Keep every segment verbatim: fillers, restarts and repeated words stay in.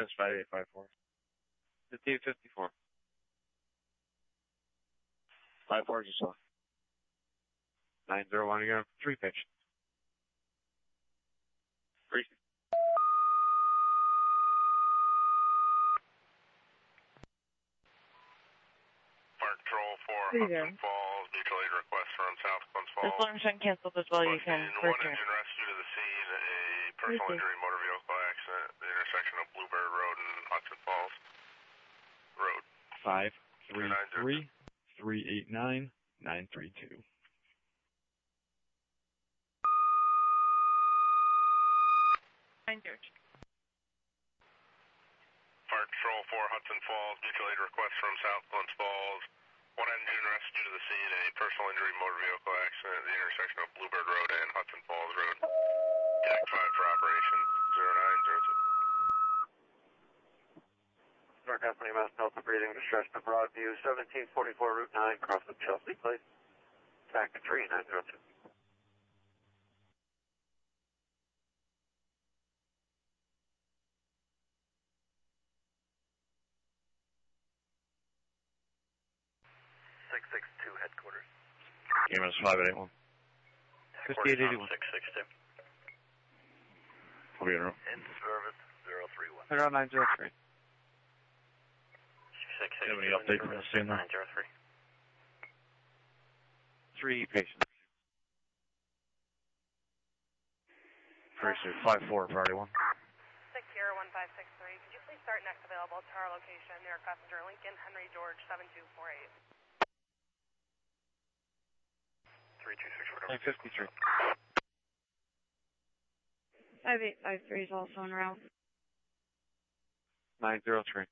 That's five eight five four. fifty-eight fifty-four. Five four just off. Nine zero one, you're on three patients. Three. Park Patrol for Three Hudson Falls, mutual aid request from South Glens Falls. This alarm's canceled as well, you can one engine rescue to the scene, a personal Okay. injury motor vehicle accident at the intersection of Bluebird Road and Hudson Falls Road. Five three three three eight nine nine three two. Nine George. Park Patrol for Hudson Falls, mutual aid request from South Glens Falls. One engine rescue to the scene, a personal injury motor vehicle accident at the intersection of Bluebird Road and Hudson Falls Road. Connect five for operation zero nine zero two. North Company Mass Delta breathing distress to Broadview, seventeen forty-four Route nine, cross the Chelsea, please. Back to three nine zero two. six six two headquarters. E M S five eight one. fifty-eight eighty-one. six six two. I'll be in room. In service zero three one. zero nine zero three. six six Do you have any update from the scene there? nine zero three. Three patients. Pursuit five four, priority one. six zero one five six three. Could you please start next available to our location near passenger Lincoln Henry George seven two four eight. three two six nine fifty-three. Five eight five three is also en route. nine zero three.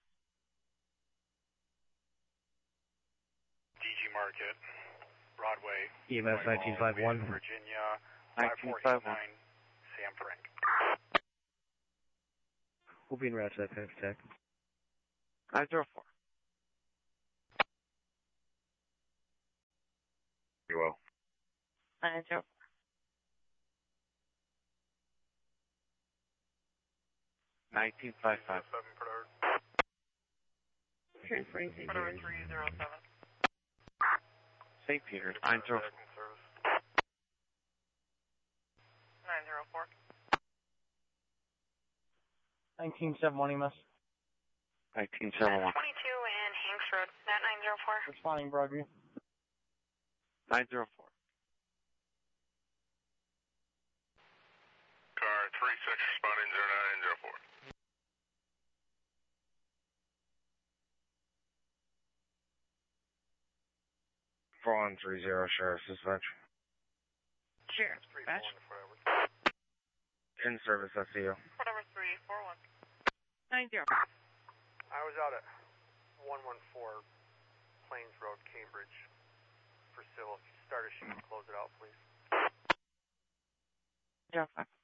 D G Market, Broadway. E M S nineteen five one. Virginia, nineteen five one. Sam Frank. We'll be in route to that panic attack. nine zero four. You will. Nine zero. nineteen five five. Transferring Saint Peter's. three zero seven. Saint Peter's, nine zero four. nine zero four. nineteen seven one E M S. nineteen seven one. twenty-two and Hanks Road, that nine zero four. Responding Broadview. nine zero four. Car three six responding zero nine zero four. four one three zero, Sheriff's Dispatch. Sheriff's Dispatch. In service, I see you. Whatever three four one. Nine zero. I was out at one one four Plains Road, Cambridge, for civil. If you start a sheet, close it out, please. Zero five.